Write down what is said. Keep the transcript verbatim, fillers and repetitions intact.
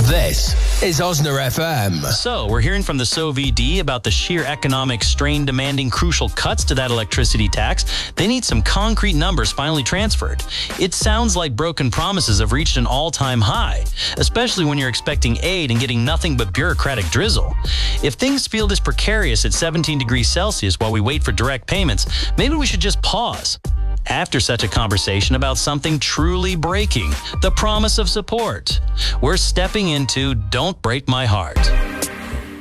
This is Osner F M. So, we're hearing from the S O V D about the sheer economic strain demanding crucial cuts to that electricity tax. They need some concrete numbers finally transferred. It sounds like broken promises have reached an all-time high, especially when you're expecting aid and getting nothing but bureaucratic drizzle. If things feel this precarious at seventeen degrees Celsius while we wait for direct payments, maybe we should just pause. After such a conversation about something truly breaking, the promise of support, we're stepping into Don't Break My Heart.